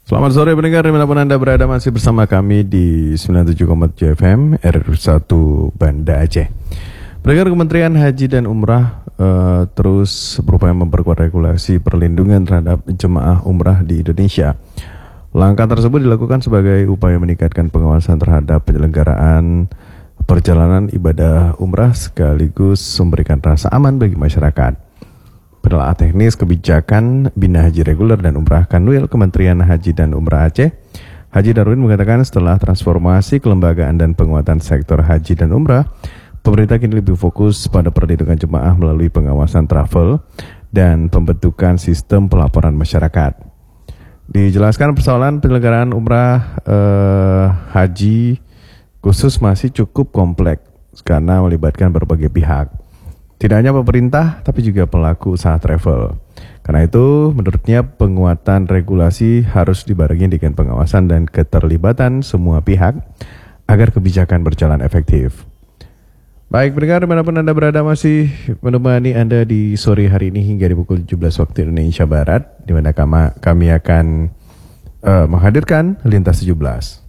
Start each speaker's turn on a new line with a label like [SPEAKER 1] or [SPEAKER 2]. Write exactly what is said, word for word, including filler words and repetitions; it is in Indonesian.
[SPEAKER 1] Selamat sore pendengar dimanapun Anda berada, masih bersama kami di sembilan puluh tujuh koma tujuh F M R R satu Banda Aceh. Pendengar, Kementerian Haji dan Umrah uh, terus berupaya memperkuat regulasi perlindungan terhadap jemaah umrah di Indonesia. Langkah tersebut dilakukan sebagai upaya meningkatkan pengawasan terhadap penyelenggaraan perjalanan ibadah umrah sekaligus memberikan rasa aman bagi masyarakat. Penelaah teknis kebijakan Bina Haji Reguler dan Umrah Kanwil Kementerian Haji dan Umrah Aceh, Haji Darwin mengatakan setelah transformasi kelembagaan dan penguatan sektor haji dan umrah, pemerintah kini lebih fokus pada perlindungan jemaah melalui pengawasan travel dan pembentukan sistem pelaporan masyarakat. Dijelaskan persoalan penyelenggaraan umrah eh, haji khusus masih cukup kompleks karena melibatkan berbagai pihak. Tidak hanya pemerintah, tapi juga pelaku usaha travel. Karena itu, menurutnya penguatan regulasi harus dibarengi dengan pengawasan dan keterlibatan semua pihak agar kebijakan berjalan efektif. Baik, pendengar dimanapun Anda berada, masih menemani Anda di sore hari ini hingga di pukul tujuh belas waktu Indonesia Barat, di mana kami akan uh, menghadirkan Lintas tujuh belas.